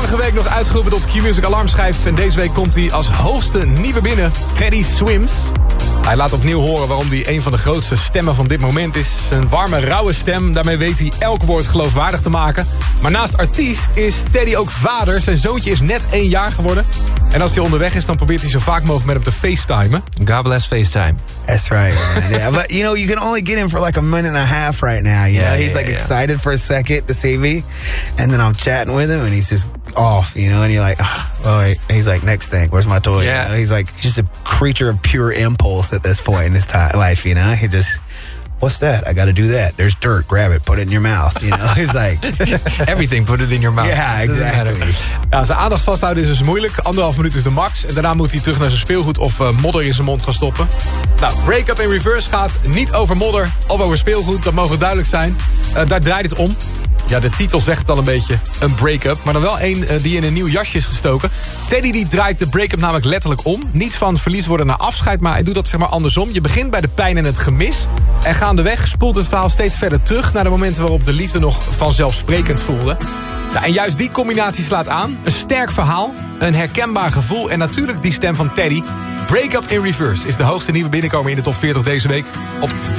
Vorige week nog uitgeroepen tot Q-Music alarmschijf. En deze week komt hij als hoogste nieuwe binnen. Teddy Swims. Hij laat opnieuw horen waarom hij een van de grootste stemmen van dit moment is. Zijn warme, rauwe stem, daarmee weet hij elk woord geloofwaardig te maken. Maar naast artiest is Teddy ook vader. Zijn zoontje is net 1 jaar geworden. En als hij onderweg is, dan probeert hij zo vaak mogelijk met hem te facetimen. God bless FaceTime. That's right, man. Yeah, but you can only get him for like a minute and a half right now. You know, he's excited for a second to see me, and then I'm chatting with him, and he's just off. And you're like, oh, he's like, next thing, where's my toy? Yeah. He's like, he's just a creature of pure impulse at this point in his life. He just. What's that? I got to do that. There's dirt. Grab it. Put it in your mouth. He's like... Everything, put it in your mouth. Yeah, exactly. Ja, zijn aandacht vasthouden is dus moeilijk. 1,5 minuut is de max. En daarna moet hij terug naar zijn speelgoed of modder in zijn mond gaan stoppen. Nou, Break Up in Reverse gaat niet over modder of over speelgoed. Dat mogen duidelijk zijn. Daar draait het om. Ja, de titel zegt het al een beetje. Een break-up. Maar dan wel een die in een nieuw jasje is gestoken. Teddy die draait de break-up namelijk letterlijk om. Niet van verlies worden naar afscheid, maar hij doet dat zeg maar andersom. Je begint bij de pijn en het gemis. En gaandeweg spoelt het verhaal steeds verder terug... naar de momenten waarop de liefde nog vanzelfsprekend voelde. Nou, en juist die combinatie slaat aan. Een sterk verhaal, een herkenbaar gevoel... en natuurlijk die stem van Teddy. Break Up in Reverse is de hoogste nieuwe binnenkomer in de top 40 deze week. Op